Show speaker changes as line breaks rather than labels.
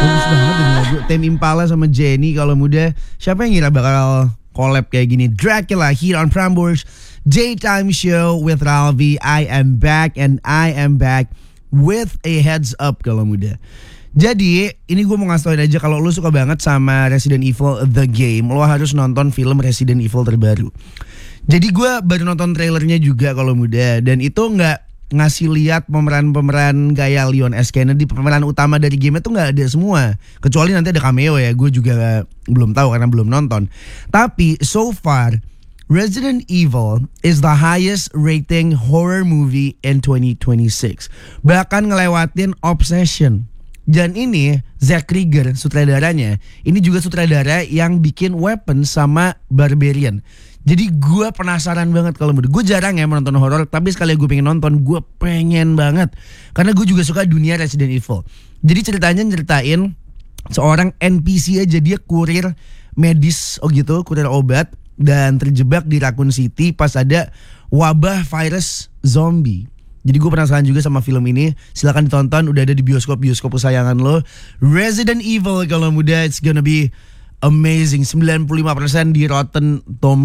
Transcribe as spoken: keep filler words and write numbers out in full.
Bagus banget ini lagu. Tame Impala sama Jenny kalau muda. Siapa yang ngira bakal collab kayak gini? Dracula here on Prambors Daytime Show with Ralvi. I am back and I am back with a heads up kalau muda. Jadi ini gue mau ngasih tau aja kalau lo suka banget sama Resident Evil The Game, lo harus nonton film Resident Evil terbaru. Jadi gue baru nonton trailernya juga kalau muda, dan itu nggak ngasih lihat pemeran-pemeran gaya Leon S. Kennedy, pemeran utama dari game itu nggak ada semua, kecuali nanti ada cameo ya. Gue juga belum tahu karena belum nonton. Tapi so far Resident Evil is the highest rating horror movie in twenty twenty-six, bahkan ngelewatin Obsession. Dan ini Zack Krieger sutradaranya, ini juga sutradara yang bikin Weapon sama Barbarian. Jadi gue penasaran banget kalau menurut gue. Jarang ya menonton horor, tapi sekali gue pengen nonton, gue pengen banget karena gue juga suka dunia Resident Evil. Jadi ceritanya nyeritain seorang N P C aja, dia kurir medis, oh gitu, kurir obat, dan terjebak di Raccoon City pas ada wabah virus zombie. Jadi gue penasaran juga sama film ini. Silakan ditonton, udah ada di bioskop-bioskop kesayangan lo. Resident Evil kalau muda, it's gonna be amazing. sembilan puluh lima persen di Rotten Tomatoes.